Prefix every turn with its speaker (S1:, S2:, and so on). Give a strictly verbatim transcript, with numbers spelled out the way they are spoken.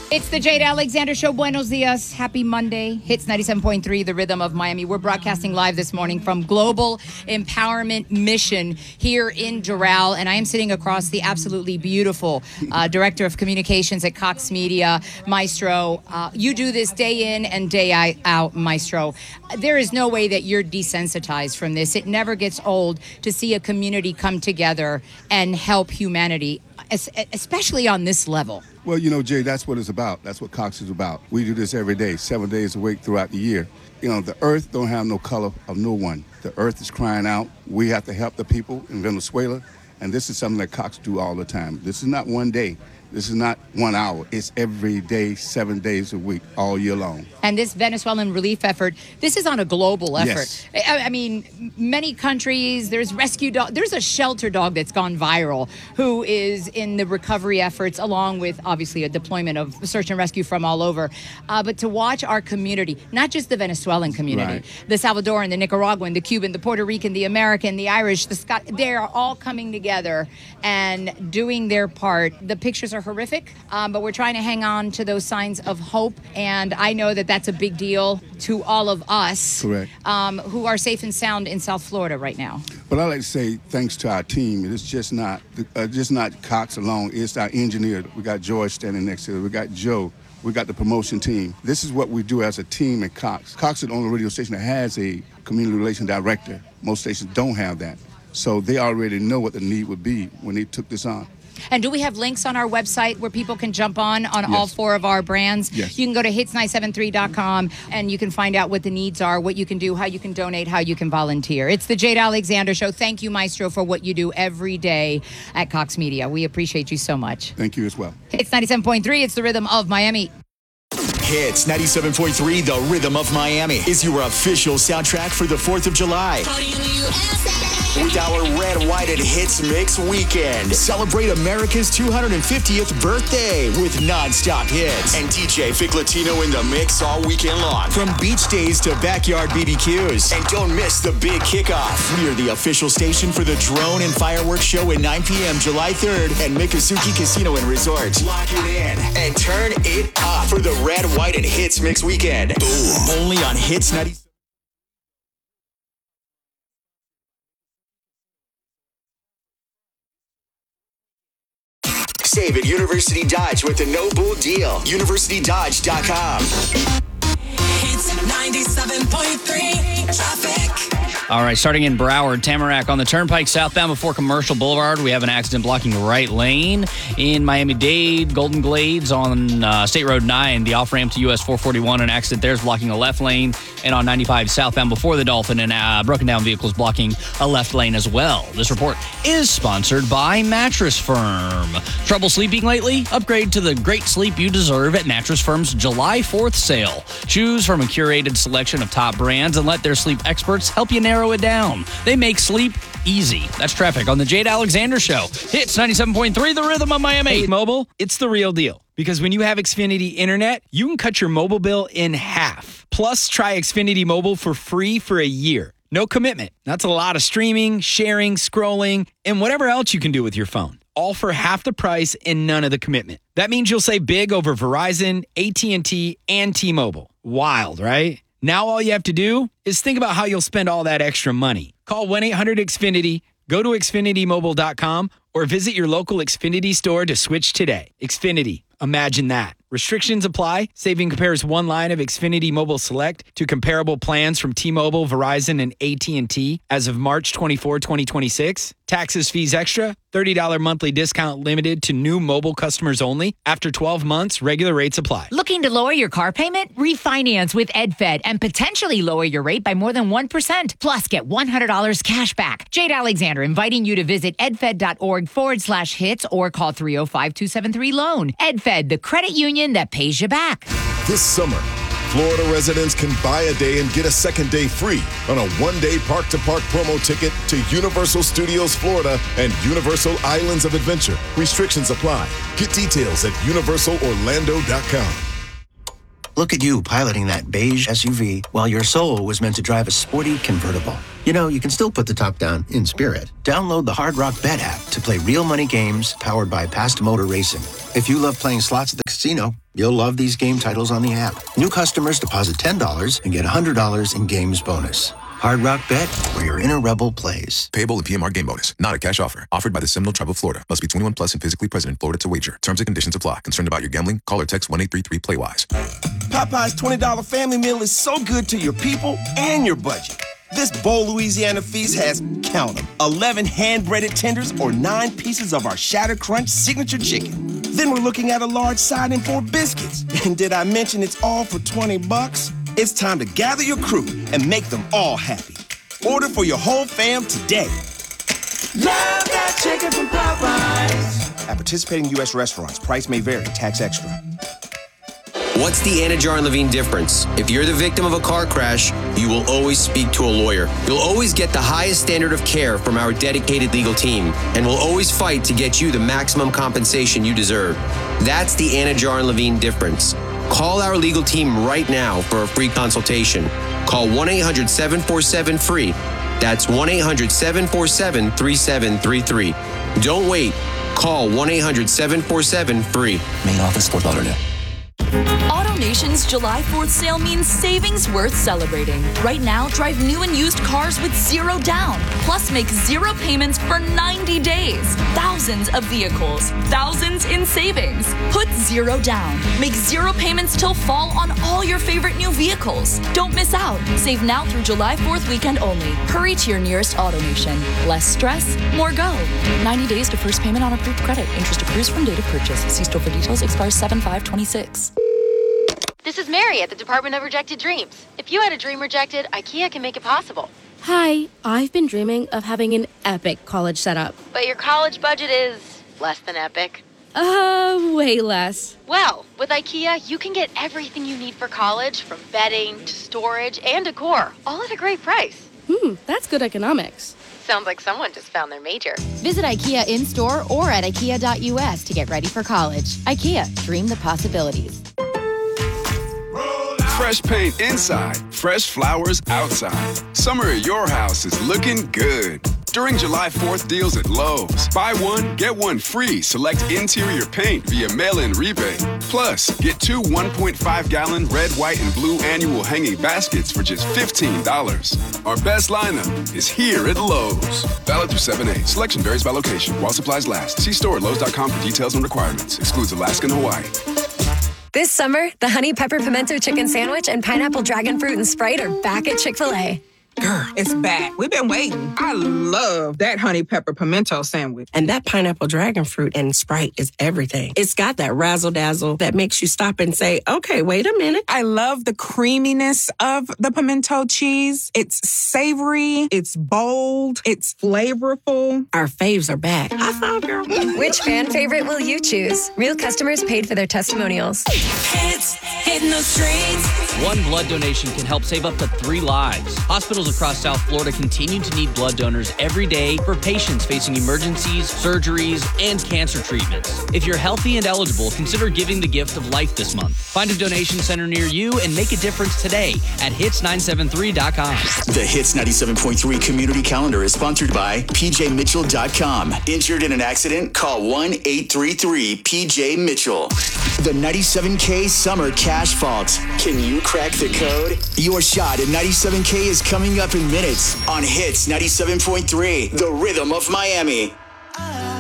S1: It's the Jade Alexander Show. Buenos dias. Happy Monday. Hits ninety-seven point three, the rhythm of Miami. We're broadcasting live this morning from Global Empowerment Mission here in Doral. And I am sitting across the absolutely beautiful uh, Director of Communications at Cox Media, Maestro. Uh, you do this day in and day out, Maestro. There is no way that you're desensitized from this. It never gets old to see a community come together and help humanity, especially on this level.
S2: Well, you know, Jay, that's what it's about. That's what Cox is about. We do this every day, seven days a week throughout the year. You know, the earth don't have no color of no one. The earth is crying out. We have to help the people in Venezuela, and this is something that Cox do all the time. This is not one day. This is not one hour. It's every day, seven days a week, all year long.
S1: And this Venezuelan relief effort, this is on a global effort.
S2: Yes.
S1: I, I mean, many countries, there's rescue dog, there's a shelter dog that's gone viral who is in the recovery efforts, along with obviously a deployment of search and rescue from all over. Uh, but to watch our community, not just the Venezuelan community,
S2: Right.
S1: the Salvadoran, the Nicaraguan, the Cuban, the Puerto Rican, the American, the Irish, the Scot, they are all coming together and doing their part. The pictures are horrific, um, but we're trying to hang on to those signs of hope, and I know that that's a big deal to all of us.
S2: Correct.
S1: Um, who are safe and sound in South Florida right now.
S2: But I like to say thanks to our team. It's just not uh, just not Cox alone. It's our engineer. We got George standing next to it. We got Joe. We got the promotion team. This is what we do as a team at Cox. Cox is the only radio station that has a community relations director. Most stations don't have that. So they already know what the need would be when they took this on.
S1: And do we have links on our website where people can jump on on
S2: Yes.
S1: all four of our brands?
S2: Yes.
S1: You can go to hits nine seven three dot com and you can find out what the needs are, what you can do, how you can donate, how you can volunteer. It's the Jade Alexander Show. Thank you, Maestro, for what you do every day at Cox Media. We appreciate you so much.
S2: Thank you as well.
S1: It's ninety-seven point three. It's the rhythm of Miami.
S3: Hits ninety-seven point three, the rhythm of Miami, is your official soundtrack for the fourth of July. With our Red, White, and Hits Mix weekend. Celebrate America's two hundred fiftieth birthday with non-stop hits. And D J Vic Latino in the mix all weekend long. From beach days to backyard B B Qs. And don't miss the big kickoff. We are the official station for the drone and fireworks show at nine p.m. July third at Miccosukee Casino and Resort. Lock it in and turn it up for the Red, White, and Hits Mix weekend. Boom. Only on Hits ninety. Save at University Dodge with the no bull deal. university dodge dot com.
S4: It's ninety-seven point three traffic.
S5: All right, starting in Broward, Tamarack on the Turnpike southbound before Commercial Boulevard. We have an accident blocking the right lane. In Miami-Dade, Golden Glades on uh, State Road nine, the off-ramp to U S four forty-one, an accident there is blocking the left lane. And on ninety-five southbound before the Dolphin, and uh, broken down vehicles blocking a left lane as well. This report is sponsored by Mattress Firm. Trouble sleeping lately? Upgrade to the great sleep you deserve at Mattress Firm's July fourth sale. Choose from a curated selection of top brands and let their sleep experts help you narrow it down. They make sleep easy. That's traffic on the Jade Alexander Show. Hits ninety-seven point three, the rhythm of Miami.
S6: Hey, mobile, it's the real deal. Because when you have Xfinity Internet, you can cut your mobile bill in half. Plus, try Xfinity Mobile for free for a year. No commitment. That's a lot of streaming, sharing, scrolling, and whatever else you can do with your phone. All for half the price and none of the commitment. That means you'll save big over Verizon, A T and T, and T-Mobile. Wild, right? Now all you have to do is think about how you'll spend all that extra money. Call one eight hundred X Finity, go to Xfinity Mobile dot com, or visit your local Xfinity store to switch today. Xfinity. Imagine that. Restrictions apply. Saving compares one line of Xfinity Mobile Select to comparable plans from T-Mobile, Verizon, and A T and T as of March twenty-fourth, twenty twenty-six. Taxes, fees extra. thirty dollars monthly discount limited to new mobile customers only. After twelve months, regular rates apply.
S7: Looking to lower your car payment? Refinance with EdFed and potentially lower your rate by more than one percent. Plus, get one hundred dollars cash back. Jade Alexander inviting you to visit edfed.org forward slash hits or call three oh five, two seven three, loan. EdFed, the credit union that pays you back.
S8: This summer, Florida residents can buy a day and get a second day free on a one-day park-to-park promo ticket to Universal Studios Florida and Universal Islands of Adventure. Restrictions apply. Get details at universal orlando dot com.
S9: Look at you piloting that beige S U V while your soul was meant to drive a sporty convertible. You know, you can still put the top down in spirit. Download the Hard Rock Bet app to play real money games powered by Past Motor Racing. If you love playing slots at the casino, You'll love these game titles on the app. New customers deposit ten dollars and get one hundred dollars in games bonus. Hard Rock Bet, where your inner rebel plays.
S10: Payable in P M R game bonus. Not a cash offer. Offered by the Seminole Tribe of Florida. Must be twenty-one plus and physically present in Florida to wager. Terms and conditions apply. Concerned about your gambling? Call or text one eight three three play wise.
S11: Popeye's twenty dollar family meal is so good to your people and your budget. This Bowl Louisiana feast has, count them, eleven hand-breaded tenders or nine pieces of our Shatter Crunch signature chicken. Then we're looking at a large side and four biscuits. And did I mention it's all for twenty bucks? It's time to gather your crew and make them all happy. Order for your whole fam today.
S4: Love that chicken from Popeyes.
S11: At participating U S restaurants, price may vary, tax extra.
S12: What's the Anajar and Levine difference? If you're the victim of a car crash, you will always speak to a lawyer. You'll always get the highest standard of care from our dedicated legal team, and we'll always fight to get you the maximum compensation you deserve. That's the Anajar and Levine difference. Call our legal team right now for a free consultation. Call one eight hundred seven four seven free. That's one eight hundred seven four seven three seven three three. Don't wait. Call one eight hundred seven four seven free.
S13: Main office, Fort Lauderdale.
S14: AutoNation's July fourth sale means savings worth celebrating. Right now, drive new and used cars with zero down. Plus, make zero payments for ninety days. Thousands of vehicles, thousands in savings. Put zero down. Make zero payments till fall on all your favorite new vehicles. Don't miss out. Save now through July fourth weekend only. Hurry to your nearest AutoNation. Less stress, more go. ninety days to first payment on approved credit. Interest accrues from date of purchase. See store for details. Expires seven five twenty-six.
S15: This is Mary at the Department of Rejected Dreams. If you had a dream rejected, IKEA can make it possible.
S16: Hi, I've been dreaming of having an epic college setup.
S15: But your college budget is less than epic.
S16: Uh, way less.
S15: Well, with IKEA, you can get everything you need for college, from bedding to storage and decor, all at a great price.
S16: Hmm, that's good economics.
S15: Sounds like someone just found their major. Visit IKEA in-store or at ikea dot u s to get ready for college. IKEA, dream the possibilities.
S17: Fresh paint inside, fresh flowers outside. Summer at your house is looking good. During July fourth deals at Lowe's, buy one, get one free select interior paint via mail-in rebate. Plus, get two one point five gallon red, white, and blue annual hanging baskets for just fifteen dollars. Our best lineup is here at Lowe's. Valid through seven eight. Selection varies by location. While supplies last. See store at lowes dot com for details and requirements. Excludes Alaska and Hawaii.
S18: This summer, the Honey Pepper Pimento Chicken Sandwich and Pineapple Dragon Fruit and Sprite are back at Chick-fil-A.
S19: Girl, it's back. We've been waiting. I love that honey pepper pimento sandwich.
S20: And that pineapple dragon fruit and Sprite is everything. It's got that razzle dazzle that makes you stop and say, okay, wait a minute.
S19: I love the creaminess of the pimento cheese. It's savory. It's bold. It's flavorful.
S20: Our faves are back. I found girl.
S18: Which fan favorite will you choose? Real customers paid for their testimonials.
S4: Hits hitting the streets.
S5: One blood donation can help save up to three lives. Hospitals across South Florida continue to need blood donors every day for patients facing emergencies, surgeries, and cancer treatments. If you're healthy and eligible, consider giving the gift of life this month. Find a donation center near you and make a difference today at hits nine seven three dot com.
S3: The Hits ninety-seven point three community calendar is sponsored by P J Mitchell dot com. Injured in an accident? Call one eight three three P J Mitchell. The ninety-seven K Summer Cash Vault. Can you crack the code? Your shot at ninety-seven K is coming up in minutes on Hits ninety-seven point three, the rhythm of Miami.